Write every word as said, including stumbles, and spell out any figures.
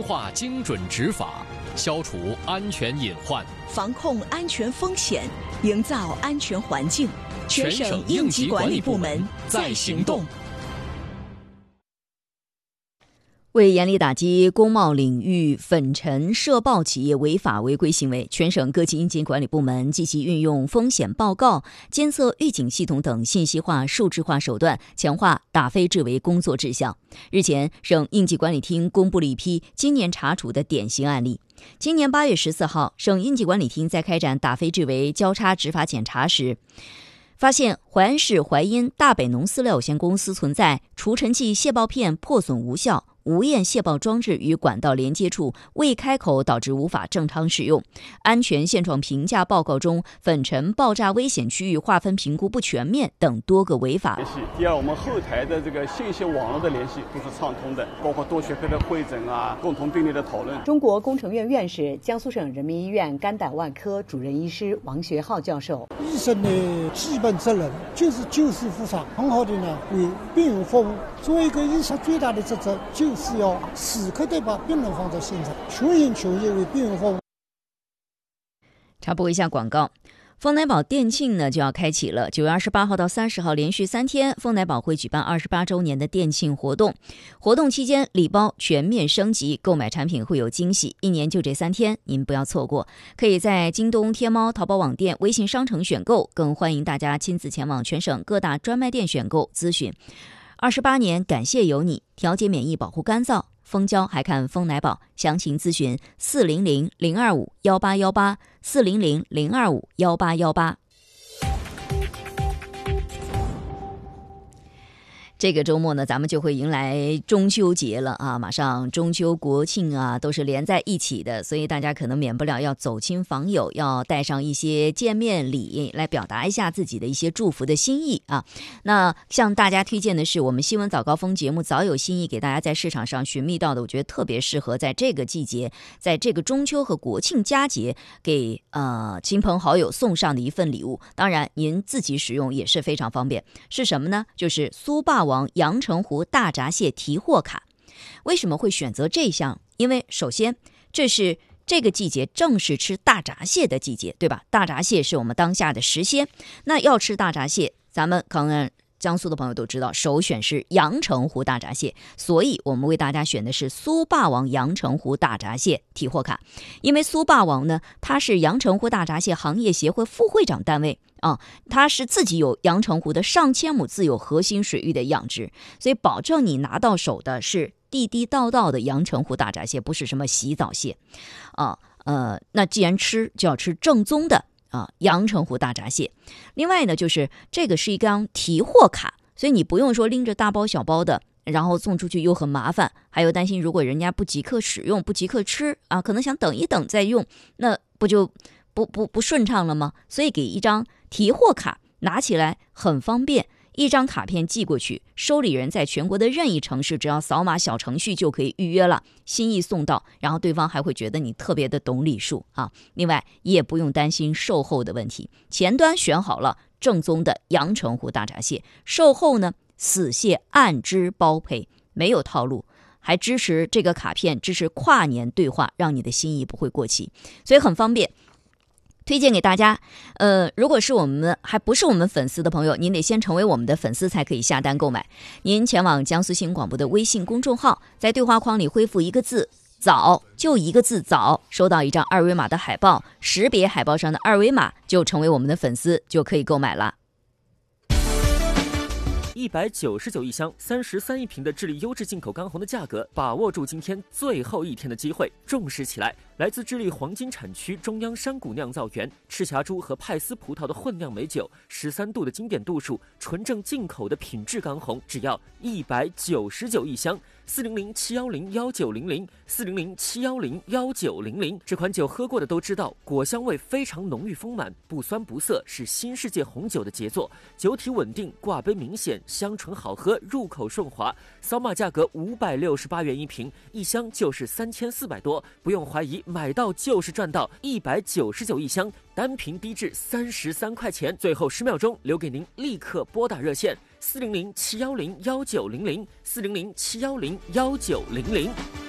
化精准执法，消除安全隐患， 防控安全风险，营造安全环境。 全省应急管理部门在行动。 为严厉打击工贸领域粉尘涉爆企业违法违规行为，全省各级应急管理部门积极运用风险报告、监测预警系统等信息化、数字化手段，强化打非治违工作质效。日前，省应急管理厅公布了一批今年查处的典型案例。今年八月十四号，省应急管理厅在开展打非治违交叉执法检查时，发现淮安市淮阴大北农饲料有限公司存在除尘剂泄爆片破损无效、无焰泄爆装置与管道连接处未开口导致无法正常使用，安全现状评价报告中粉尘爆炸危险区域划分评估不全面等多个违法。 第二，我们后台的这个信息网络的联系都是畅通的，包括多学科的会诊啊，共同病例的讨论。 中国工程院院士、江苏省人民医院肝胆外科主任医师王学浩教授： 医生的基本责任就是救死扶伤，很好的呢为病人服务。作为一个医生，最大的职责就是要时刻的把病人放在心上，全心全意为病人服务。 插播一下广告。丰乃宝店庆呢就要开启了，九月二十八号到三十号连续三天，丰乃宝会举办二十八周年的店庆活动。活动期间礼包全面升级，购买产品会有惊喜，一年就这三天，您不要错过。可以在京东、天猫、淘宝网店、微信商城选购，更欢迎大家亲自前往全省各大专卖店选购咨询。二十八年，感谢有你，调节免疫，保护干燥。蜂胶还看丰乃宝，详情咨询四零零零二五幺八幺八四零零零二五幺八幺八。这个周末呢，咱们就会迎来中秋节了啊！马上中秋国庆啊，都是连在一起的，所以大家可能免不了要走亲访友，要带上一些见面礼来表达一下自己的一些祝福的心意啊。那向大家推荐的是我们新闻早高峰节目早有心意给大家在市场上寻觅到的，我觉得特别适合在这个季节，在这个中秋和国庆佳节给呃亲朋好友送上的一份礼物。当然，您自己使用也是非常方便。是什么呢？就是苏霸王阳澄湖大闸蟹提货卡。为什么会选择这项？因为首先这是这个季节正是吃大闸蟹的季节，对吧？大闸蟹是我们当下的时鲜，那要吃大闸蟹，咱们可能江苏的朋友都知道，首选是阳澄湖大闸蟹，所以我们为大家选的是苏霸王阳澄湖大闸蟹提货卡。因为苏霸王呢，它是阳澄湖大闸蟹行业协会副会长单位啊，它是自己有阳澄湖的上千亩自有核心水域的养殖，所以保证你拿到手的是地地道道的阳澄湖大闸蟹，不是什么洗澡蟹啊。呃，那既然吃就要吃正宗的啊，阳澄湖大闸蟹。另外呢，就是这个是一张提货卡，所以你不用说拎着大包小包的，然后送出去又很麻烦，还有担心如果人家不即刻使用、不即刻吃啊，可能想等一等再用，那不就不不不顺畅了吗？所以给一张提货卡，拿起来很方便。一张卡片寄过去，收礼人在全国的任意城市，只要扫码小程序就可以预约了，心意送到，然后对方还会觉得你特别的懂礼数啊。另外也不用担心售后的问题，前端选好了正宗的阳澄湖大闸蟹，售后呢死蟹按只包赔，没有套路，还支持这个卡片支持跨年兑换，让你的心意不会过期，所以很方便。推荐给大家，呃，如果是我们还不是我们粉丝的朋友，您得先成为我们的粉丝才可以下单购买。您前往江苏新闻广播的微信公众号，在对话框里恢复一个字“早”，就一个字“早”，收到一张二维码的海报，识别海报上的二维码就成为我们的粉丝，就可以购买了。 一百九十九一箱，三十三一瓶的智利优质进口干红的价格，把握住今天最后一天的机会，重视起来！来自智利黄金产区中央山谷酿造园赤霞珠和派斯葡萄的混酿美酒，十三度的经典度数，纯正进口的品质干红，只要一百九十九一箱。四零零七幺零幺九零零，四零零七幺零幺九零零。这款酒喝过的都知道，果香味非常浓郁丰满，不酸不涩，是新世界红酒的杰作。酒体稳定，挂杯明显，香醇好喝，入口顺滑。扫码价格五百六十八元一瓶，一箱就是三千四百多，不用怀疑，买到就是赚到，一百九十九一箱，单瓶低至三十三块钱。最后十秒钟留给您，立刻拨打热线。四零零七幺零幺九零零，四零零七幺零幺九零零。